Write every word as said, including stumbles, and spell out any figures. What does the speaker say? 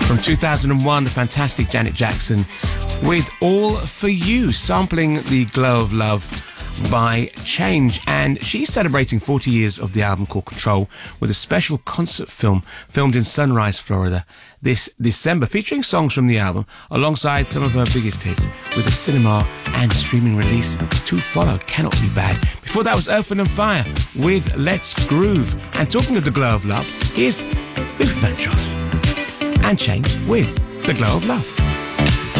From two thousand one, the fantastic Janet Jackson with All For You, sampling the Glow of Love by Change. And she's celebrating forty years of the album called Control with a special concert film filmed in Sunrise, Florida this December, featuring songs from the album alongside some of her biggest hits, with a cinema and streaming release to follow. Cannot be bad. Before that was Earth, Wind and Fire with Let's Groove. And talking of the Glow of Love, here's Luther Vandross and Change with The Glow of Love.